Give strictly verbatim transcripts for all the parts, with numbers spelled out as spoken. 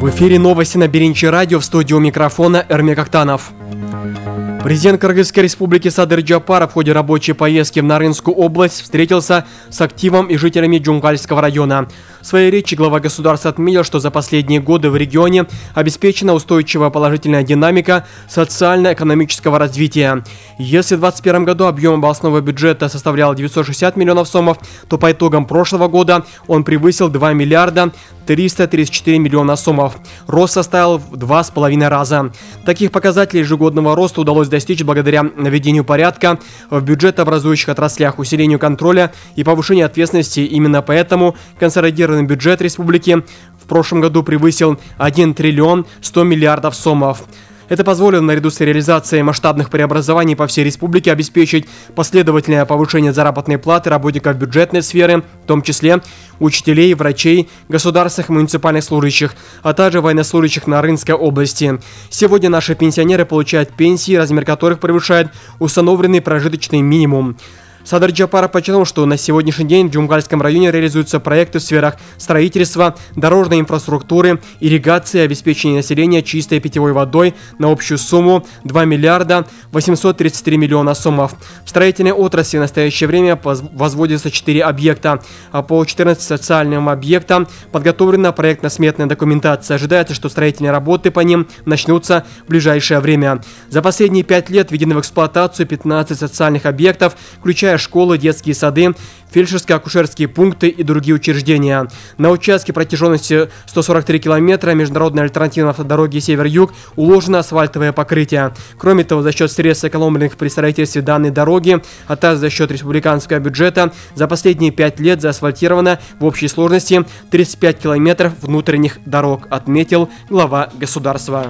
В эфире новости на Беринчи радио, в студии у микрофона Эрмек Актанов. Президент Кыргызской республики Садыр Джапаров в ходе рабочей поездки в Нарынскую область встретился с активом и жителями Джунгальского района. В своей речи глава государства отметил, что за последние годы в регионе обеспечена устойчивая положительная динамика социально-экономического развития. Если в две тысячи двадцать первом году объем областного бюджета составлял девятьсот шестьдесят миллионов сомов, то по итогам прошлого года он превысил два миллиарда триста тридцать четыре миллиона сомов. Рост составил в два с половиной раза. Таких показателей ежегодного роста удалось достичь благодаря наведению порядка в бюджетообразующих отраслях, усилению контроля и повышению ответственности. Именно поэтому консолидированный бюджет республики в прошлом году превысил один триллион сто миллиардов сомов. Это позволило наряду с реализацией масштабных преобразований по всей республике обеспечить последовательное повышение заработной платы работников бюджетной сферы, в том числе учителей, врачей, государственных и муниципальных служащих, а также военнослужащих Нарынской области. Сегодня наши пенсионеры получают пенсии, размер которых превышает установленный прожиточный минимум. Садыр Джапаров подчеркнул, что на сегодняшний день в Джунгальском районе реализуются проекты в сферах строительства, дорожной инфраструктуры, ирригации, обеспечения населения чистой питьевой водой на общую сумму два миллиарда восемьсот тридцать три миллиона сомов. В строительной отрасли в настоящее время возводятся четыре объекта, а по четырнадцати социальным объектам подготовлена проектно-сметная документация. Ожидается, что строительные работы по ним начнутся в ближайшее время. За последние пять лет введены в эксплуатацию пятнадцать социальных объектов, включая школы, детские сады, фельдшерско-акушерские пункты и другие учреждения. На участке протяженностью сто сорок три километра международной альтернативной автодороги Север-Юг уложено асфальтовое покрытие. Кроме того, за счет средств, сэкономленных при строительстве данной дороги, а также за счет республиканского бюджета, за последние пять лет заасфальтировано в общей сложности тридцать пять километров внутренних дорог, отметил глава государства.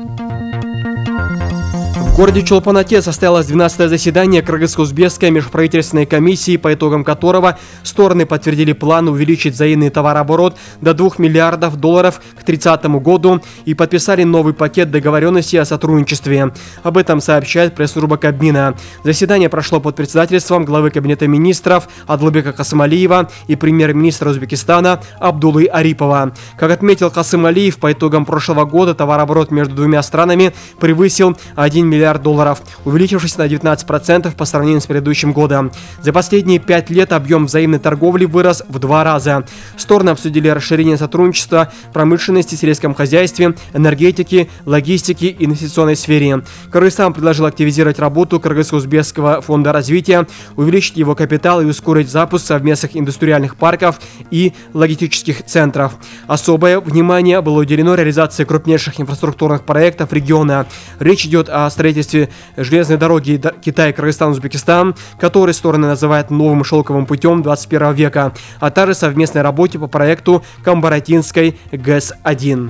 В городе Чолпан-Ате состоялось двенадцатое заседание Кыргызско-узбекской межправительственной комиссии, по итогам которого стороны подтвердили план увеличить взаимный товарооборот до двух миллиардов долларов к тридцатому году и подписали новый пакет договоренностей о сотрудничестве. Об этом сообщает пресс-служба Кабмина. Заседание прошло под председательством главы Кабинета министров Адлыбека Касымалиева и премьер-министра Узбекистана Абдуллы Арипова. Как отметил Касымалиев, по итогам прошлого года товарооборот между двумя странами превысил один миллиард долларов, увеличившись на девятнадцать процентов по сравнению с предыдущим годом. За последние пять лет объем взаимной торговли вырос в два раза. Стороны обсудили расширение сотрудничества в промышленности, сельском хозяйстве, энергетике, логистике и инвестиционной сфере. Кыргызстан предложил активизировать работу Кыргызско-узбекского фонда развития, увеличить его капитал и ускорить запуск совместных индустриальных парков и логистических центров. Особое внимание было уделено реализации крупнейших инфраструктурных проектов региона. Речь идет о строительстве железной дороги Китай, Кыргызстан, Узбекистан, который стороны называют новым шелковым путем двадцать первого века, а также совместной работе по проекту Камбаратинской ГЭС один.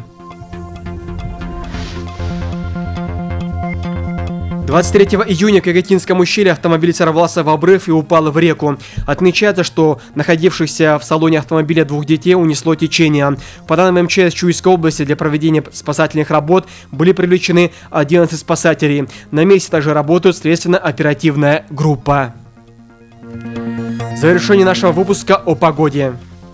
двадцать третьего июня в Яготинском ущелье автомобиль сорвался в обрыв и упал в реку. Отмечается, что находившихся в салоне автомобиля двух детей унесло течение. По данным эм че эс Чуйской области, для проведения спасательных работ были привлечены одиннадцать спасателей. На месте также работает следственно-оперативная группа. Завершение нашего выпуска о погоде.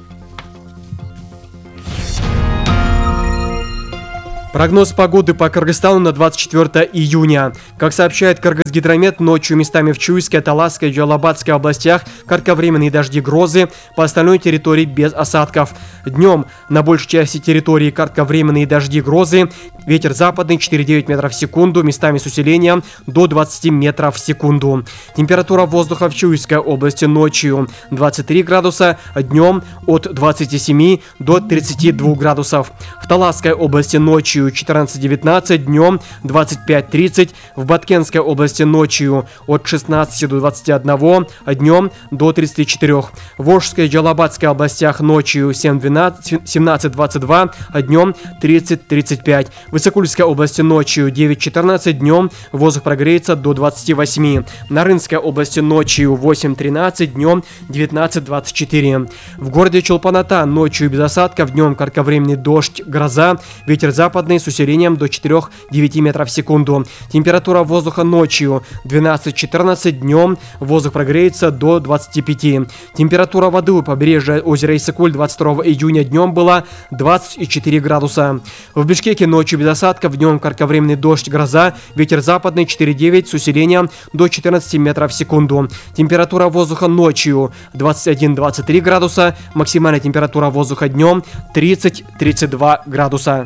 Прогноз погоды по Кыргызстану на двадцать четвёртое июня. Как сообщает Кыргызгидромет, ночью местами в Чуйской, Таласской и Джалабадской областях кратковременные дожди, грозы, по остальной территории без осадков. Днем на большей части территории кратковременные дожди, грозы, ветер западный четыре и девять метров в секунду, местами с усилением до двадцати метров в секунду. Температура воздуха в Чуйской области ночью двадцать три градуса, днем от двадцати семи до тридцати двух градусов. В Таласской области ночью четырнадцать девятнадцать, днем двадцать пять тридцать, в Баткенской области ночью от шестнадцати до двадцати одного, днем до тридцати четырёх. В Волжской и Джалабадской областях ночью семнадцать двадцать два, днем тридцать тридцать пять. В Иссыкульской области ночью девять четырнадцать, днем воздух прогреется до двадцати восьми. В Нарынской области ночью восемь тринадцать, днем девятнадцать двадцать четыре. В городе Чолпан-Ате ночью без осадков, днем кратковременный дождь, гроза, ветер западный с усилением до четырёх-девяти метров в секунду. Температура воздуха ночью ночью двенадцать-четырнадцать, днем воздух прогреется до двадцати пяти. Температура воды у побережья озера Иссык-Куль двадцать второго июня днем была двадцать четыре градуса. В Бишкеке ночью без осадков, днем кратковременный дождь, гроза, ветер западный четыре-девять с усилением до четырнадцати метров в секунду. Температура воздуха ночью двадцать один-двадцать три градуса, максимальная температура воздуха днем тридцать-тридцать два градуса.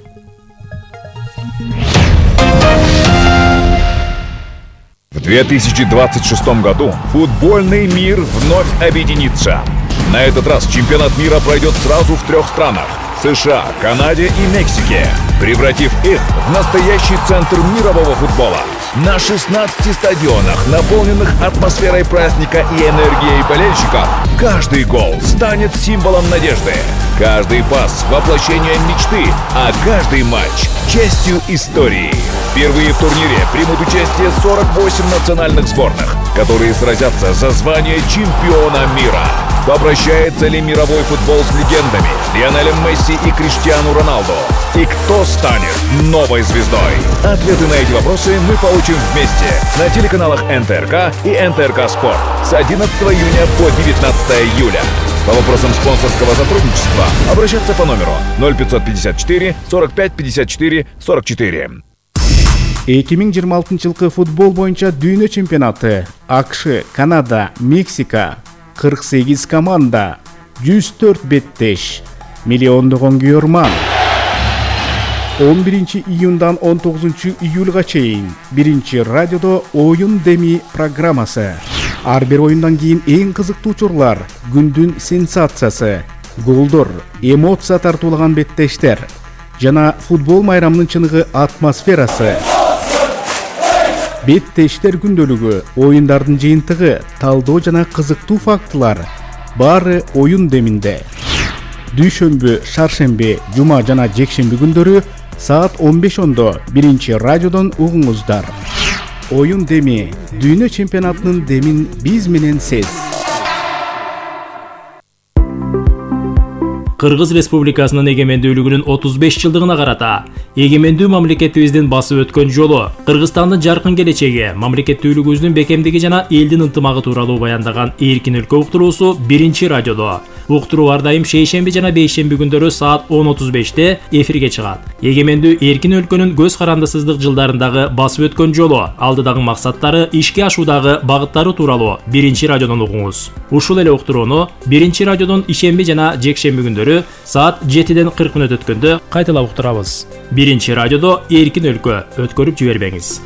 В две тысячи двадцать шестом году футбольный мир вновь объединится. На этот раз чемпионат мира пройдет сразу в трех странах – США, Канаде и Мексике, превратив их в настоящий центр мирового футбола. На шестнадцати стадионах, наполненных атмосферой праздника и энергией болельщиков, каждый гол станет символом надежды, каждый пас – воплощением мечты, а каждый матч – частью истории. Впервые в турнире примут участие сорок восемь национальных сборных, которые сразятся за звание чемпиона мира. Попрощается ли мировой футбол с легендами Лионелем Месси и Криштиану Роналду? И кто станет новой звездой? Ответы на эти вопросы мы получим вместе на телеканалах эн тэ эр ка и эн тэ эр ка Спорт с одиннадцатого июня по девятнадцатое июля. По вопросам спонсорского сотрудничества обращаться по номеру ноль пятьсот пятьдесят четыре сорок пять пятьдесят четыре сорок четыре. эки миң жыйырма алтынчы жылкы футбол боюнча дүйнө чемпионаты АКШ, Канада, Мексика, кырк сегиз команда, жүз төрт беттеш, миллиондогон күйөрман. он биринчи июндан он тогузунчу июлга чейин биринчи радиодо оюн деми программасы. Ар бир оюндан кийин эң кызыктуу учурлар, күндүн сенсациясы, голдор, эмоция тартуулаган беттештер жана футбол майрамынын чыныгы атмосферасы. Беттештер күндөлүгү, оюндардын жыйынтыгы, талдоо жана кызыктуу фактылар баары оюн деминде. Дүйшөмбү, шаршемби, жума жана жекшемби күндөрү саат он беш ондо биринчи радиодон угуңуздар. Оюн деми, дүйнө чемпионатынын демин биз менен сез. Кыргыз Республикасынын эгемендүүлүгүнүн отуз беш жылдыгына карата эгемендүү мамлекетибиздин басып өткөн жолу, Кыргызстандын жаркын келечеги, мамлекеттүүлүгүбүздүн бекемдиги жана элдин ынтымагы тууралуу баяндаган Эркин өлкө уктуруусу биринчи радиодо. Уктуруу ар дайым шейшемби жана бейшемби күндөрү саат он отуз беште эфирге чыгат. Эгемендүү эркин өлкөнүн көз карандысыздык жылдарындагы басып өткөн жолу, алдыдагы максаттары, ишке ашуудагы багыттары тууралуу биринчи радиодон угуңуз. Ушул эле уктурууну биринчи радиодон ишемби жана жекшемби күндөрү саат жетиден кырк мүнөт өткөндө кайталап уктурабыз. Биринчи радиодо Эркин өлкө, өткөрүп жибербеңиз.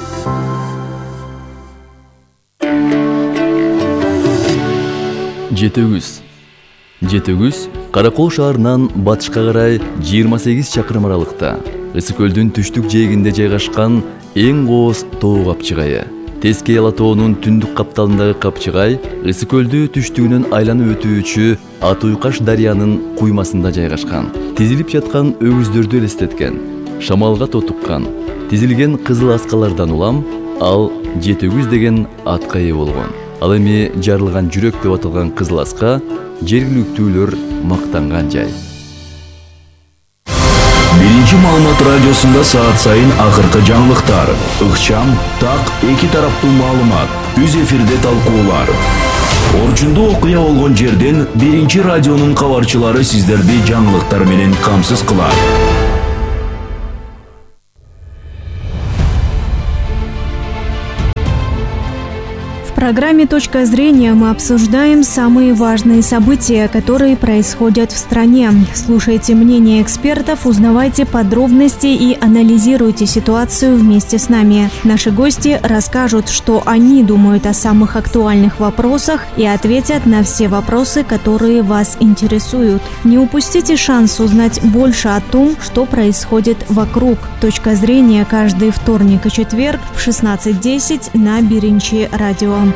Жетөгүз. Жетөгүз Каракол шаарынан батышка карай жыйырма сегиз чакырым аралыкта, Ысык-Көлдүн түштүк жээгинде жайгашкан эң кооз тоо капчыгайы. Тескей Ала тоонун түндүк капталындагы капчыгай Ысык-Көлдү түштүгүнөн айланып өтүүчү Атуйкаш дарыянын куймасында жайгашкан. Тизилип жаткан өгүздөрдү элестеткен, шамалга тотуккан, тизилген кызыл аскалардан улам ал Жетөгүз деген атка ээ болгон. Ал эми жарылган жүрөк деп аталган кызыл аска жергиликтүүлөр мактанган жай. Биринчи маалымат радиосунда саат сайын акыркы жаңылыктар, ыкчам, так, эки тараптуу маалымат, үз эфирде талкуулар. Орчундуу окуя болгон жерден биринчи радионун кабарчылары сиздерди жаңылыктар менен камсыз кылат. В программе «Точка зрения» мы обсуждаем самые важные события, которые происходят в стране. Слушайте мнения экспертов, узнавайте подробности и анализируйте ситуацию вместе с нами. Наши гости расскажут, что они думают о самых актуальных вопросах и ответят на все вопросы, которые вас интересуют. Не упустите шанс узнать больше о том, что происходит вокруг. «Точка зрения» каждый вторник и четверг в шестнадцать десять на Биринчи радио.